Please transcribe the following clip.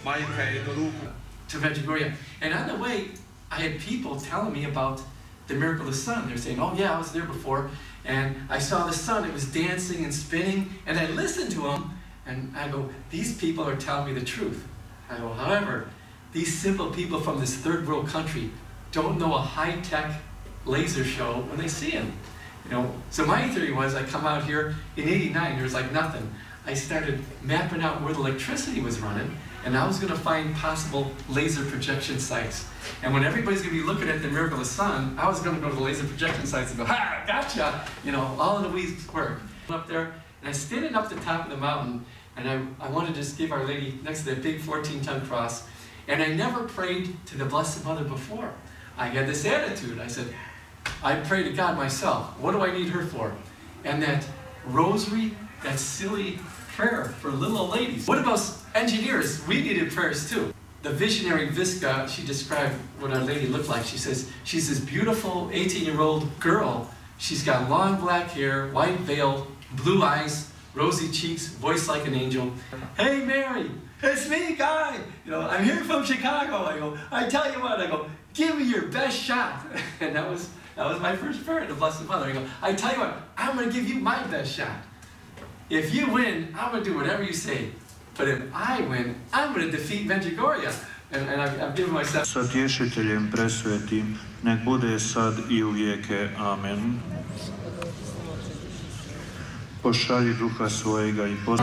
to Medjugorje. And on the way, I had people telling me about the miracle of the sun. They're saying, oh yeah, I was there before, and I saw the sun, it was dancing and spinning, and I listened to them, and I go, these people are telling me the truth. I go, however, these simple people from this third world country don't know a high-tech laser show when they see him. You know, so my theory was, I come out here in '89, there was like nothing. I started mapping out where the electricity was running, and I was going to find possible laser projection sites. And when everybody's going to be looking at the miracle of the sun, I was going to go to the laser projection sites and go, ha, gotcha! You know, all in a week's work. Up there, and I standing up the top of the mountain, and I wanted to just give Our Lady next to that big 14-ton cross, and I never prayed to the Blessed Mother before. I had this attitude. I said, I pray to God myself. What do I need her for? And that rosary, that silly prayer for little old ladies. What about engineers? We needed prayers too. The visionary Visca, she described what Our Lady looked like. She says, she's this beautiful 18-year-old girl. She's got long black hair, white veil, blue eyes, rosy cheeks, voice like an angel. Hey Mary, it's me, Guy. You know, I'm here from Chicago. I go, I tell you what, I go, give me your best shot. And that was my first prayer to the Blessed Mother. I go, I tell you what, I'm going to give you my best shot. If you win, I'm going to do whatever you say. But if I win, I'm going to defeat Medjugorje. And I've given myself... Sa tješiteljem presvetim, nek bude sad I uvijeke. Amen. Pošalji duha svojega I